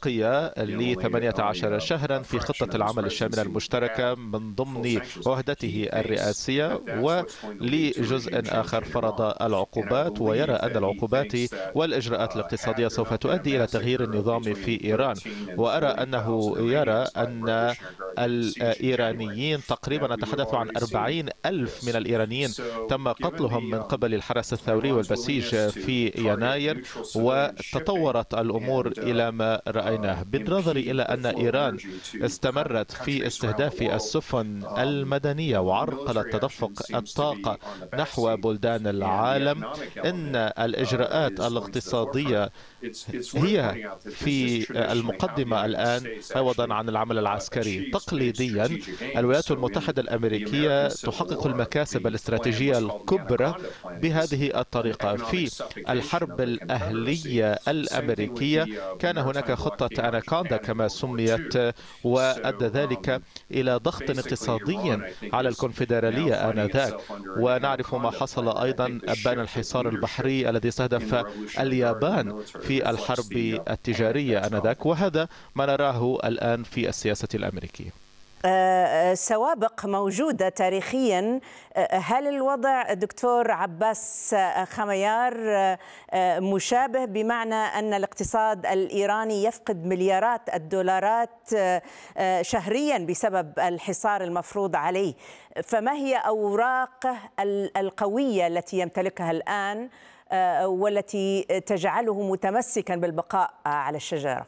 اتفاقية ل 18 شهرا في خطة العمل الشاملة المشتركة من ضمن عهدته الرئاسية، ولجزء آخر فرض العقوبات، ويرى أن العقوبات والإجراءات الاقتصادية سوف تؤدي إلى تغيير النظام في إيران. وأرى أنه يرى أن الإيرانيين تقريبا نتحدث عن 40 ألف من الإيرانيين تم قتلهم من قبل الحرس الثوري والبسيج في يناير، وتطورت الأمور إلى ما رأيناه. بالنظر إلى أن إيران استمرت في استهداف السفن المدنية وعرقلت تدفق الطاقة نحو بلدان العالم، إن الإجراءات الاقتصادية هي في المقدمة الآن عوضا عن العمل العسكري. تقليديا الولايات المتحدة الأمريكية تحقق المكاسب الاستراتيجية الكبرى بهذه الطريقة. في الحرب الأهلية الأمريكية كان هناك خطة أناكوندا كما سميت، وأدى ذلك إلى ضغط اقتصادي على الكونفدرالية آنذاك. ونعرف ما حصل أيضا أبان الحصار البحري الذي استهدف اليابان في الحرب التجارية آنذاك، وهذا ما نراه الآن في السياسة الأمريكية. سوابق موجودة تاريخيا. هل الوضع دكتور عباس خميار مشابه، بمعنى أن الاقتصاد الإيراني يفقد مليارات الدولارات شهريا بسبب الحصار المفروض عليه؟ فما هي أوراقه القوية التي يمتلكها الآن والتي تجعله متمسكا بالبقاء على الشجرة؟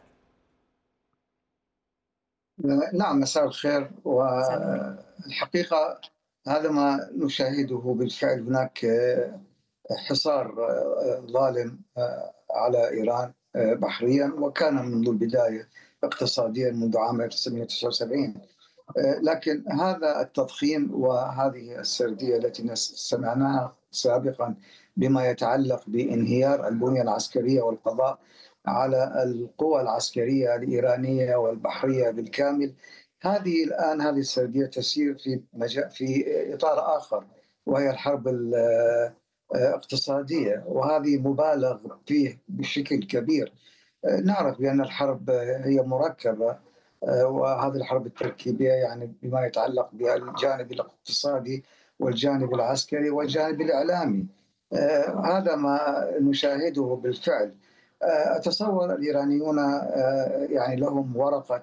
نعم، مساء الخير. والحقيقة هذا ما نشاهده بالفعل. هناك حصار ظالم على إيران بحريا، وكان منذ البداية اقتصاديا منذ عام 1979. لكن هذا التضخيم وهذه السردية التي سمعناها سابقا بما يتعلق بانهيار البنية العسكرية والقضاء على القوى العسكرية الإيرانية والبحرية بالكامل، هذه السردية تسير في إطار آخر، وهي الحرب الاقتصادية، وهذه مبالغ فيه بشكل كبير. نعرف بأن الحرب هي مركبة، وهذه الحرب التركيبية يعني بما يتعلق بالجانب الاقتصادي والجانب العسكري والجانب الإعلامي. هذا ما نشاهده بالفعل. أتصور الإيرانيون يعني لهم ورقة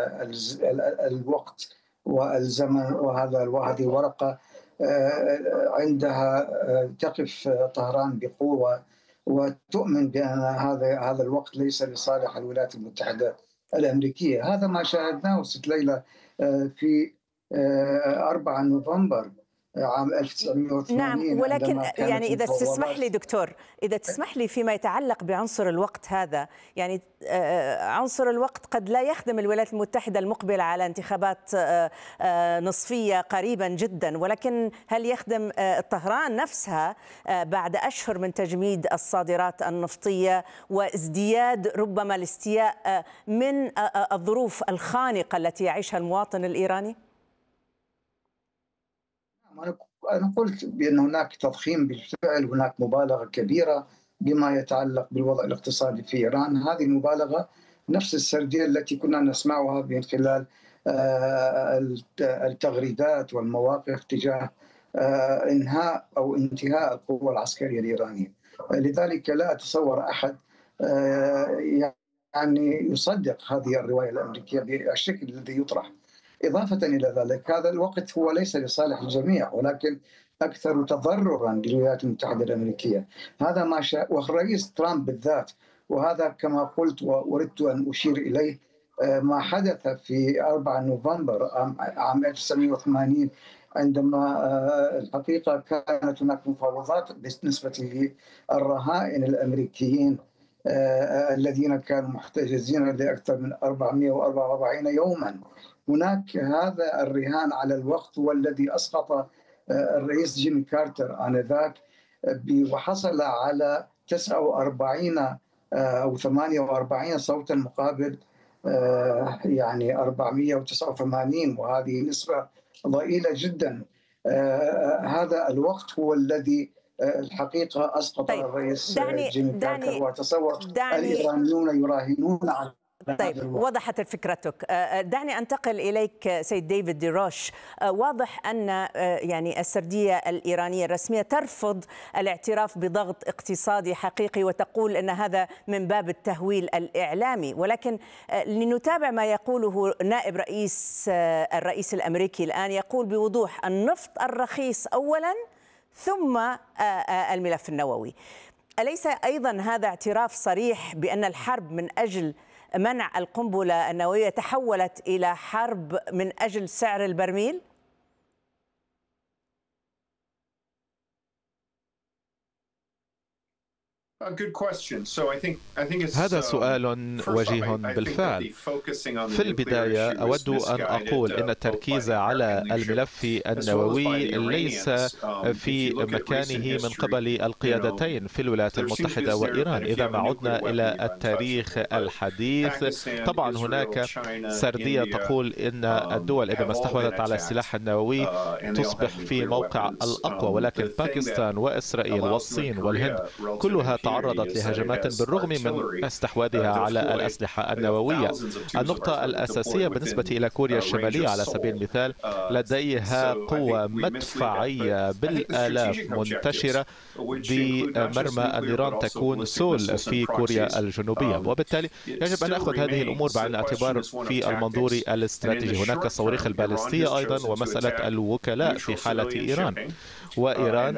الوقت والزمن، وهذه ورقة عندها تقف طهران بقوة وتؤمن بأن هذا الوقت ليس لصالح الولايات المتحدة الأمريكية. هذا ما شاهدناه ست ليلة في 4 نوفمبر عام 1980. نعم، ولكن يعني إذا تسمح لي دكتور، إذا تسمح لي فيما يتعلق بعنصر الوقت هذا، يعني عنصر الوقت قد لا يخدم الولايات المتحدة المقبلة على انتخابات نصفية قريبا جدا، ولكن هل يخدم طهران نفسها بعد أشهر من تجميد الصادرات النفطية وازدياد ربما الاستياء من الظروف الخانقة التي يعيشها المواطن الإيراني؟ أنا قلت بأن هناك تضخيم بالفعل، هناك مبالغة كبيرة بما يتعلق بالوضع الاقتصادي في إيران. هذه المبالغة نفس السردية التي كنا نسمعها من خلال التغريدات والمواقف تجاه إنهاء أو انتهاء القوة العسكرية الإيرانية. لذلك لا أتصور أحد يعني يصدق هذه الرواية الأمريكية بالشكل الذي يطرح. إضافة إلى ذلك هذا الوقت هو ليس لصالح الجميع، ولكن أكثر تضررا للولايات المتحدة الأمريكية. هذا ما شاء، والرئيس ترامب بالذات. وهذا كما قلت وأردت أن أشير إليه، ما حدث في 4 نوفمبر عام 1980 عندما الحقيقة كانت هناك مفاوضات بالنسبة للرهائن الأمريكيين الذين كانوا محتجزين لأكثر من 444 يوما. هناك هذا الرهان على الوقت هو الذي أسقط الرئيس جيمي كارتر آنذاك، وحصل على 49 أو 48 صوتا مقابل يعني 489، وهذه نسبة ضئيلة جدا. هذا الوقت هو الذي الحقيقة أسقط الرئيس جيمي كارتر، وأتصور الإيرانيون يراهنون على طيب وضحت فكرتك. دعني أنتقل إليك سيد ديفيد ديروش. واضح أن يعني السردية الإيرانية الرسمية ترفض الاعتراف بضغط اقتصادي حقيقي وتقول أن هذا من باب التهويل الإعلامي، ولكن لنتابع ما يقوله نائب الرئيس الأمريكي الآن. يقول بوضوح النفط الرخيص أولا ثم الملف النووي. أليس أيضا هذا اعتراف صريح بأن الحرب من أجل منع القنبلة النووية تحولت إلى حرب من أجل سعر البرميل؟ هذا سؤال وجيه بالفعل. في البداية أود أن أقول إن التركيز على الملف النووي ليس في مكانه من قبل القيادتين في الولايات المتحدة وإيران. إذا ما عدنا إلى التاريخ الحديث، طبعا هناك سردية تقول إن الدول إذا ما استحوذت على السلاح النووي تصبح في موقع الأقوى، ولكن باكستان وإسرائيل والصين والهند كلها تعرضت لهجمات بالرغم من استحواذها على الأسلحة النووية. النقطة الأساسية بالنسبة إلى كوريا الشمالية على سبيل المثال، لديها قوة مدفعية بالآلاف منتشرة بمرمى النيران تكون سول في كوريا الجنوبية، وبالتالي يجب أن نأخذ هذه الأمور بعين الاعتبار في المنظور الاستراتيجي. هناك الصواريخ البالستية أيضا ومسألة الوكلاء في حالة إيران، وإيران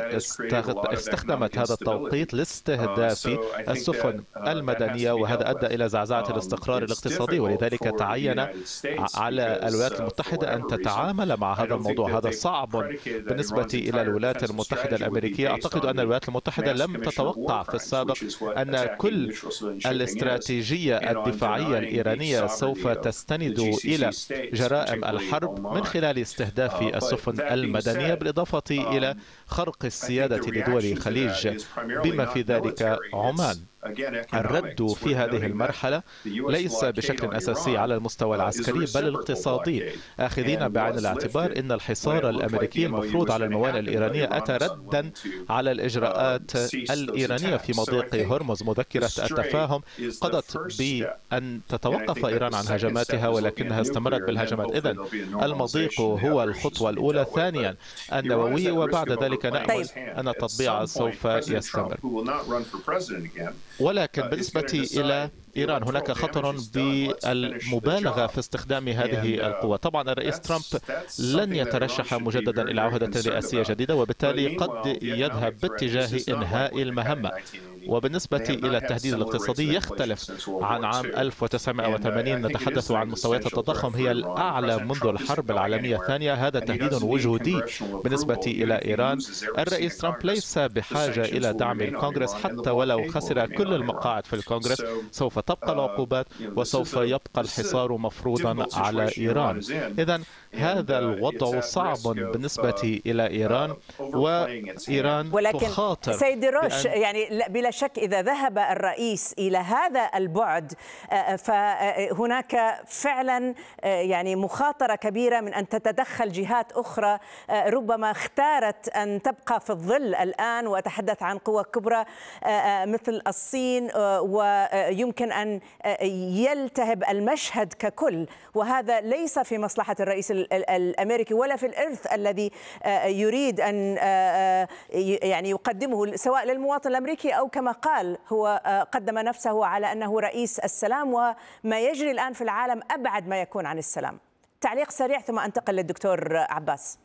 استخدمت هذا التوقيت لاستهداف السفن المدنية، وهذا أدى إلى زعزعة الاستقرار الاقتصادي، ولذلك تعين على الولايات المتحدة أن تتعامل مع هذا الموضوع. هذا صعب بالنسبة إلى الولايات المتحدة الأمريكية. أعتقد أن الولايات المتحدة لم تتوقع في السابق أن كل الاستراتيجية الدفاعية الإيرانية سوف تستند إلى جرائم الحرب من خلال استهداف السفن المدنية، بالإضافة إلى خرق السيادة لدول الخليج بما في ذلك عمان. الرد في هذه المرحلة ليس بشكل أساسي على المستوى العسكري بل الاقتصادي، آخذين بعين الاعتبار أن الحصار الأمريكي المفروض على الموانئ الإيرانية أتى ردا على الإجراءات الإيرانية في مضيق هرمز. مذكرة التفاهم قضت بأن تتوقف إيران عن هجماتها، ولكنها استمرت بالهجمات. إذن المضيق هو الخطوة الأولى. ثانيا النووي، وبعد ذلك نأمل أن التطبيع سوف يستمر. ولكن بالنسبة إلى إيران هناك خطر بالمبالغة في استخدام هذه القوة. طبعا الرئيس ترامب لن يترشح مجددا إلى عهدة رئاسية جديدة، وبالتالي قد يذهب باتجاه إنهاء المهمة. وبالنسبة إلى التهديد الاقتصادي يختلف عن عام 1980. نتحدث عن مستويات التضخم هي الأعلى منذ الحرب العالمية الثانية. هذا تهديد وجودي بالنسبة إلى إيران. الرئيس ترامب ليس بحاجة إلى دعم الكونغرس، حتى ولو خسر كل المقاعد في الكونغرس سوف تبقى العقوبات وسوف يبقى الحصار مفروضا على إيران. إذن هذا الوضع صعب بالنسبة إلى إيران، وإيران ولكن تخاطر. سيد روش، يعني بلا شك إذا ذهب الرئيس إلى هذا البعد فهناك فعلا يعني مخاطرة كبيرة من أن تتدخل جهات أخرى ربما اختارت أن تبقى في الظل الآن، وأتحدث عن قوى كبرى مثل الصين، ويمكن أن يلتهب المشهد ككل، وهذا ليس في مصلحة الرئيس الأمريكي ولا في الإرث الذي يريد أن يعني يقدمه سواء للمواطن الأمريكي أو كما قال هو قدم نفسه على أنه رئيس السلام، وما يجري الآن في العالم أبعد ما يكون عن السلام. تعليق سريع ثم أنتقل للدكتور عباس.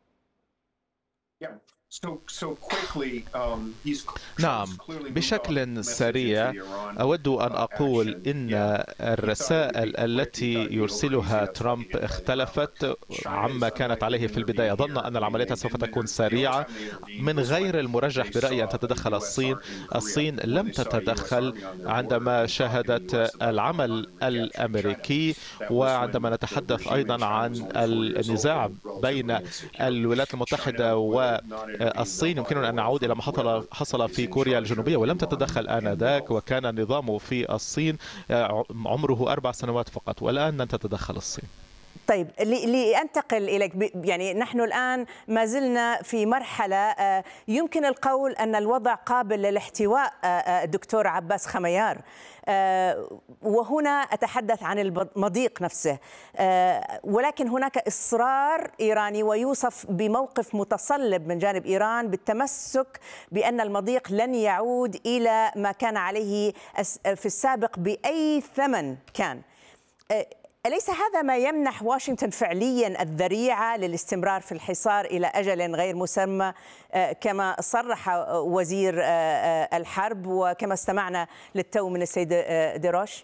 نعم، بشكل سريع أود أن أقول إن الرسائل التي يرسلها ترامب اختلفت عما كانت عليه في البداية. ظن أن العملية سوف تكون سريعة من غير المرجح برأيي أن تتدخل الصين. الصين لم تتدخل عندما شاهدت العمل الأمريكي، وعندما نتحدث أيضا عن النزاع بين الولايات المتحدة والصين يمكننا أن نعود إلى ما حصل في كوريا الجنوبية، ولم تتدخل آنذاك، وكان النظام في الصين عمره 4 سنوات فقط، والآن لن تتدخل الصين. طيب لأنتقل إليك، يعني نحن الآن ما زلنا في مرحلة يمكن القول أن الوضع قابل للاحتواء دكتور عباس خميار، وهنا أتحدث عن المضيق نفسه، ولكن هناك إصرار إيراني ويوصف بموقف متصلب من جانب إيران بالتمسك بأن المضيق لن يعود إلى ما كان عليه في السابق بأي ثمن كان. أليس هذا ما يمنح واشنطن فعليا الذريعة للاستمرار في الحصار إلى أجل غير مسمى كما صرح وزير الحرب وكما استمعنا للتو من السيد ديروش؟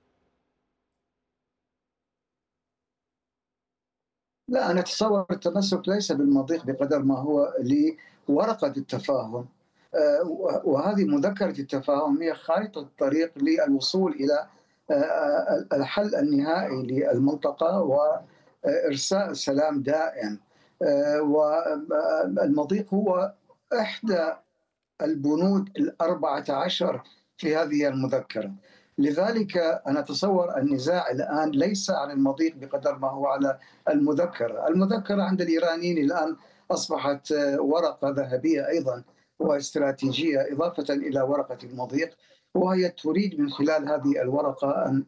لا، أنا أتصور التمسك ليس بالمضيق بقدر ما هو لورقة التفاهم، وهذه مذكرة التفاهم هي خارطة الطريق للوصول إلى الحل النهائي للمنطقة وإرساء سلام دائم. والمضيق هو إحدى البنود 14 في هذه المذكرة. لذلك أنا أتصور النزاع الآن ليس عن المضيق بقدر ما هو على المذكرة. المذكرة عند الإيرانيين الآن أصبحت ورقة ذهبية أيضا واستراتيجية إضافة إلى ورقة المضيق، وهي تريد من خلال هذه الورقة أن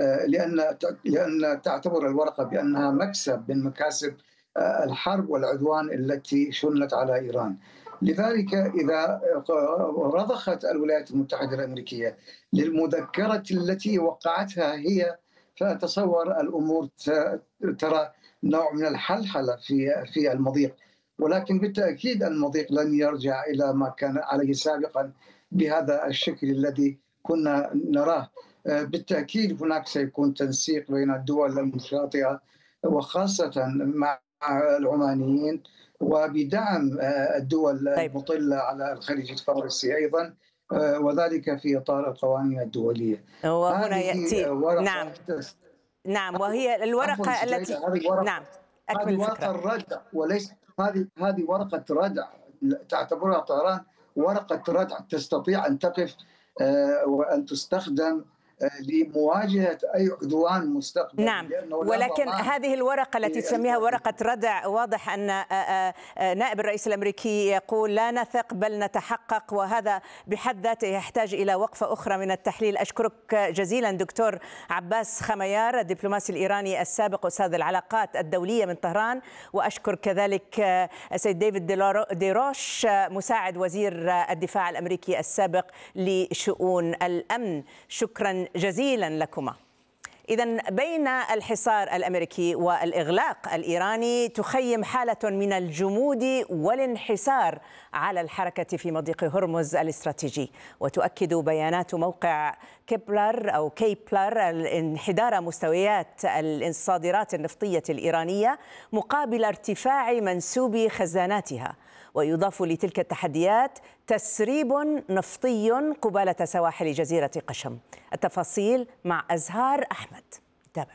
لأن تعتبر الورقة بأنها مكسب من مكاسب الحرب والعدوان التي شنت على إيران. لذلك إذا رضخت الولايات المتحدة الأمريكية للمذكرة التي وقعتها هي، فأتصور الأمور ترى نوع من الحلحلة في المضيق، ولكن بالتأكيد المضيق لن يرجع إلى ما كان عليه سابقا بهذا الشكل الذي كنا نراه. بالتأكيد هناك سيكون تنسيق بين الدول المشاطئة وخاصة مع العمانيين وبدعم الدول المطلة على الخليج الفارسي أيضا، وذلك في إطار القوانين الدولية. وهنا يأتي نعم وهي الورقة التي نعم هذه ورقة الردع، وليس هذه ورقة ردع تعتبرها طهران ورقة ردع تستطيع أن تقف وأن تستخدم لمواجهة أي عدوان مستقبلي. نعم، ولكن هذه الورقة التي تسميها ورقة ردع، واضح أن نائب الرئيس الأمريكي يقول لا نثق بل نتحقق، وهذا بحد ذاته يحتاج إلى وقفة أخرى من التحليل. أشكرك جزيلا دكتور عباس خميار الدبلوماسي الإيراني السابق أستاذ العلاقات الدولية من طهران، وأشكر كذلك السيد ديفيد ديروش مساعد وزير الدفاع الأمريكي السابق لشؤون الأمن. شكرا جزيلا لكما. إذن بين الحصار الأمريكي والإغلاق الإيراني تخيم حالة من الجمود والانحسار على الحركة في مضيق هرمز الاستراتيجي، وتؤكد بيانات موقع كيبلر انحدار مستويات الصادرات النفطية الإيرانية مقابل ارتفاع منسوب خزاناتها. ويضاف لتلك التحديات تسريب نفطي قبالة سواحل جزيرة قشم. التفاصيل مع أزهار أحمد. تابع.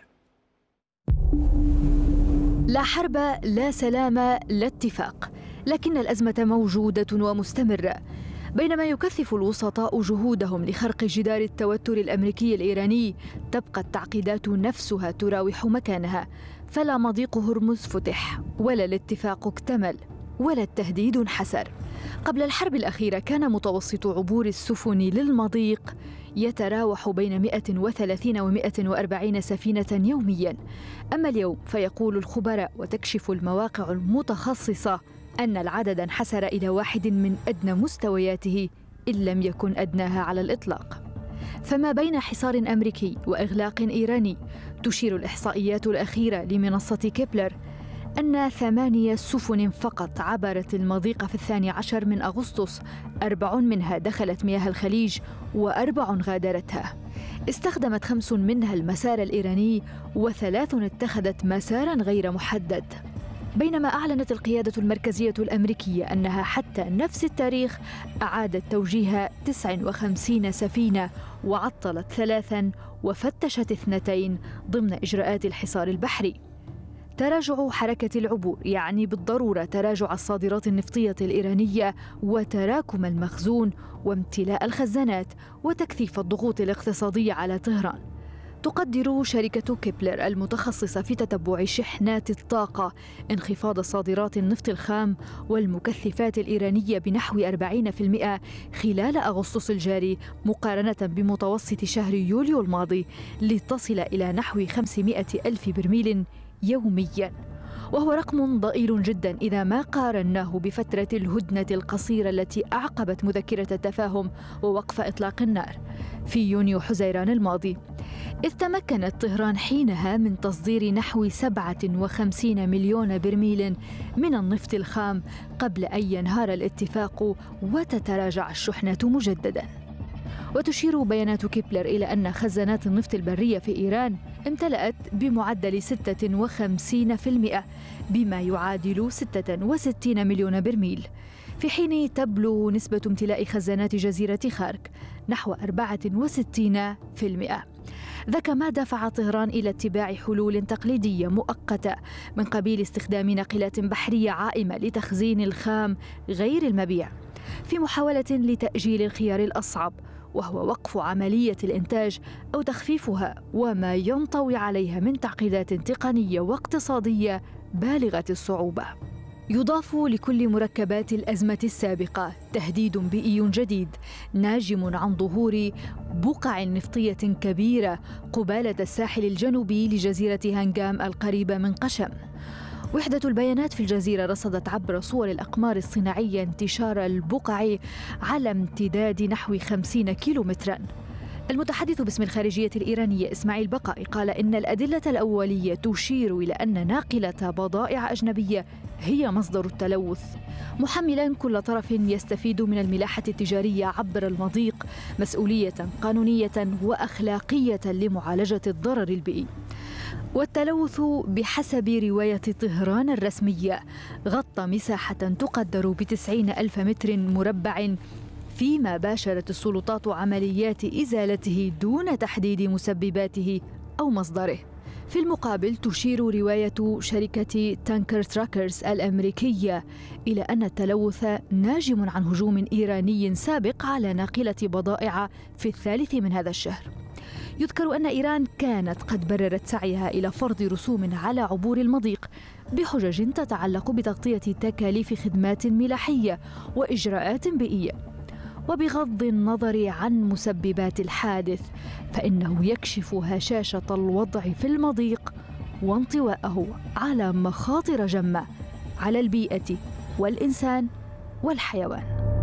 لا حرب، لا سلام، لا اتفاق، لكن الأزمة موجودة ومستمرة. بينما يكثف الوسطاء جهودهم لخرق جدار التوتر الأمريكي الإيراني، تبقى التعقيدات نفسها تراوح مكانها. فلا مضيق هرمز فتح، ولا الاتفاق اكتمل، ولا التهديد انحسر. قبل الحرب الأخيرة كان متوسط عبور السفن للمضيق يتراوح بين 130 و 140 سفينة يومياً. أما اليوم فيقول الخبراء وتكشف المواقع المتخصصة أن العدد انحسر إلى واحد من أدنى مستوياته إن لم يكن أدناها على الإطلاق. فما بين حصار أمريكي وإغلاق إيراني، تشير الإحصائيات الأخيرة لمنصة كيبلر أن 8 سفن فقط عبرت المضيق في 12 من أغسطس، 4 منها دخلت مياه الخليج و4 غادرتها. استخدمت 5 منها المسار الإيراني و3 اتخذت مساراً غير محدد. بينما أعلنت القيادة المركزية الأمريكية أنها حتى نفس التاريخ أعادت توجيه 59 سفينة وعطلت 3 وفتشت 2 ضمن إجراءات الحصار البحري. تراجع حركة العبور يعني بالضرورة تراجع الصادرات النفطية الإيرانية وتراكم المخزون وامتلاء الخزانات وتكثيف الضغوط الاقتصادية على طهران. تقدر شركة كيبلر المتخصصة في تتبع شحنات الطاقة انخفاض صادرات النفط الخام والمكثفات الإيرانية بنحو 40% خلال أغسطس الجاري مقارنة بمتوسط شهر يوليو الماضي، لتصل إلى نحو 500 ألف برميل يومياً، وهو رقم ضئيل جدا إذا ما قارناه بفترة الهدنة القصيرة التي أعقبت مذكرة التفاهم ووقف إطلاق النار في يونيو حزيران الماضي، إذ تمكنت طهران حينها من تصدير نحو 57 مليون برميل من النفط الخام قبل أن ينهار الاتفاق وتتراجع الشحنات مجدداً. وتشير بيانات كيبلر إلى أن خزانات النفط البرية في إيران امتلأت بمعدل 56%، بما يعادل 66 مليون برميل، في حين تبلغ نسبة امتلاء خزانات جزيرة خارك نحو 64%. ذاك ما دفع طهران إلى اتباع حلول تقليدية مؤقتة من قبيل استخدام ناقلات بحرية عائمة لتخزين الخام غير المبيع، في محاولة لتأجيل الخيار الأصعب، وهو وقف عملية الإنتاج أو تخفيفها، وما ينطوي عليها من تعقيدات تقنية واقتصادية بالغة الصعوبة. يضاف لكل مركبات الأزمة السابقة تهديد بيئي جديد ناجم عن ظهور بقع نفطية كبيرة قبالة الساحل الجنوبي لجزيرة هانغام القريبة من قشم. وحدة البيانات في الجزيرة رصدت عبر صور الأقمار الصناعية انتشار البقع على امتداد نحو 50 كيلومتراً. المتحدث باسم الخارجية الإيرانية إسماعيل بقائي قال إن الأدلة الأولية تشير إلى أن ناقلة بضائع أجنبية هي مصدر التلوث، محملاً كل طرف يستفيد من الملاحة التجارية عبر المضيق مسؤولية قانونية وأخلاقية لمعالجة الضرر البيئي. والتلوث بحسب رواية طهران الرسمية غطى مساحة تقدر ب90 ألف متر مربع، فيما باشرت السلطات عمليات إزالته دون تحديد مسبباته أو مصدره. في المقابل تشير رواية شركة تانكر تراكرز الأمريكية إلى أن التلوث ناجم عن هجوم إيراني سابق على ناقلة بضائع في 3 من هذا الشهر. يذكر أن إيران كانت قد بررت سعيها إلى فرض رسوم على عبور المضيق بحجج تتعلق بتغطية تكاليف خدمات ملاحية وإجراءات بيئية. وبغض النظر عن مسببات الحادث، فإنه يكشف هشاشة الوضع في المضيق وانطواءه على مخاطر جمة على البيئة والإنسان والحيوان.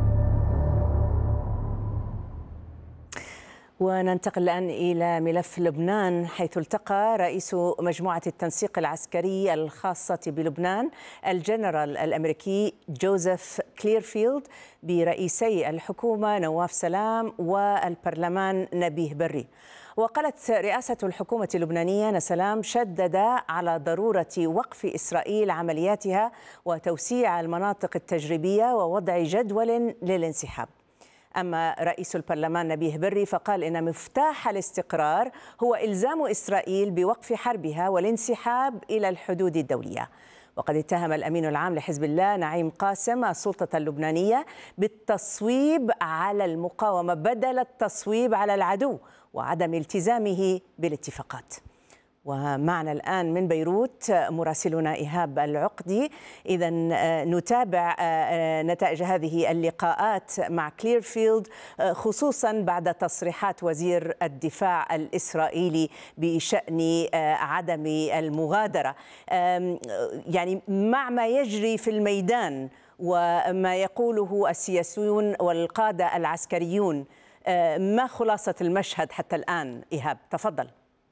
وننتقل الآن إلى ملف لبنان، حيث التقى رئيس مجموعة التنسيق العسكري الخاصة بلبنان الجنرال الأمريكي جوزيف كليرفيلد برئيسي الحكومة نواف سلام والبرلمان نبيه بري. وقالت رئاسة الحكومة اللبنانية أن سلام شدد على ضرورة وقف إسرائيل عملياتها وتوسيع المناطق التجريبية ووضع جدول للانسحاب. أما رئيس البرلمان نبيه بري فقال إن مفتاح الاستقرار هو إلزام إسرائيل بوقف حربها والانسحاب إلى الحدود الدولية. وقد اتهم الأمين العام لحزب الله نعيم قاسم السلطة اللبنانية بالتصويب على المقاومة بدل التصويب على العدو وعدم التزامه بالاتفاقات. ومعنا الآن من بيروت مراسلنا إيهاب العقدي. إذا نتابع نتائج هذه اللقاءات مع كليرفيلد، خصوصا بعد تصريحات وزير الدفاع الإسرائيلي بشأن عدم المغادرة. يعني مع ما يجري في الميدان وما يقوله السياسيون والقادة العسكريون، ما خلاصة المشهد حتى الآن؟ إيهاب تفضل.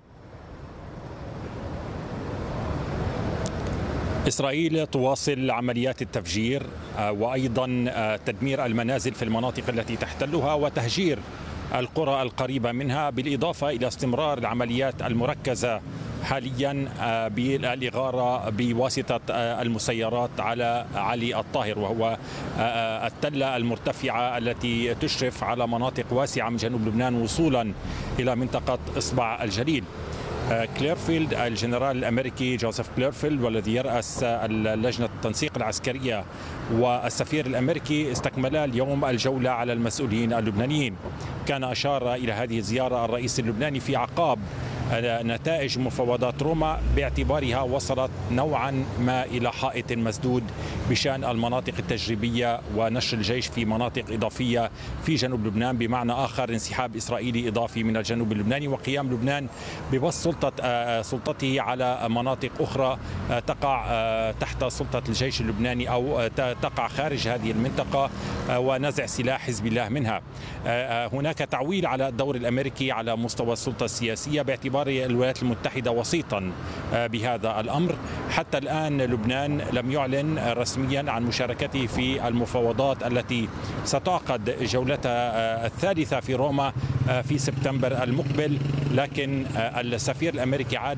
إسرائيل تواصل عمليات التفجير وأيضا تدمير المنازل في المناطق التي تحتلها وتهجير القرى القريبة منها، بالإضافة إلى استمرار العمليات المركزة حاليا بالإغارة بواسطة المسيرات على علي الطاهر، وهو التلة المرتفعة التي تشرف على مناطق واسعة من جنوب لبنان وصولا إلى منطقة إصبع الجليل. كليرفيلد الجنرال الأمريكي جوزيف كليرفيلد والذي يرأس لجنة التنسيق العسكرية والسفير الأمريكي استكملا اليوم الجولة على المسؤولين اللبنانيين. كان أشار إلى هذه الزيارة الرئيس اللبناني في أعقاب نتائج مفاوضات روما باعتبارها وصلت نوعا ما إلى حائط مسدود بشأن المناطق التجريبية ونشر الجيش في مناطق إضافية في جنوب لبنان، بمعنى آخر انسحاب إسرائيلي إضافي من الجنوب اللبناني وقيام لبنان ببسط سلطته على مناطق أخرى تقع تحت سلطة الجيش اللبناني أو تقع خارج هذه المنطقة ونزع سلاح حزب الله منها. هناك تعويل على الدور الأمريكي على مستوى السلطة السياسية باعتبار الولايات المتحدة وسيطا بهذا الأمر. حتى الآن لبنان لم يعلن رسميا عن مشاركته في المفاوضات التي ستعقد جولتها الثالثة في روما في سبتمبر المقبل، لكن السفير الأمريكي عاد